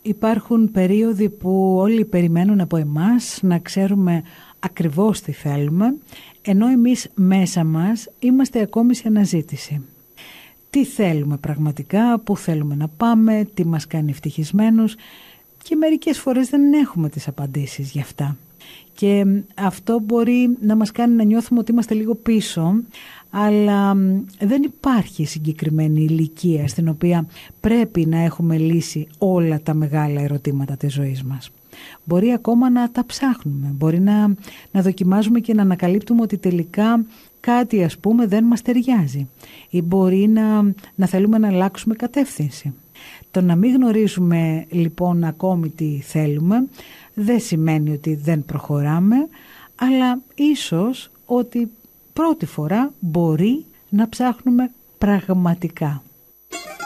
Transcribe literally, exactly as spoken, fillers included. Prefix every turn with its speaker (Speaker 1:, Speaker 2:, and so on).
Speaker 1: Υπάρχουν περίοδοι που όλοι περιμένουν από εμάς να ξέρουμε ακριβώς τι θέλουμε, ενώ εμείς μέσα μας είμαστε ακόμη σε αναζήτηση. Τι θέλουμε πραγματικά, πού θέλουμε να πάμε, τι μας κάνει ευτυχισμένους, και μερικές φορές δεν έχουμε τις απαντήσεις γι' αυτά. Και αυτό μπορεί να μας κάνει να νιώθουμε ότι είμαστε λίγο πίσω, αλλά δεν υπάρχει συγκεκριμένη ηλικία στην οποία πρέπει να έχουμε λύσει όλα τα μεγάλα ερωτήματα της ζωής μας. Μπορεί ακόμα να τα ψάχνουμε, μπορεί να, να δοκιμάζουμε και να ανακαλύπτουμε ότι τελικά κάτι, ας πούμε, δεν μας ταιριάζει, ή μπορεί να, να θέλουμε να αλλάξουμε κατεύθυνση. Το να μην γνωρίζουμε λοιπόν ακόμη τι θέλουμε δεν σημαίνει ότι δεν προχωράμε, αλλά ίσως ότι πρώτη φορά μπορεί να ψάχνουμε πραγματικά.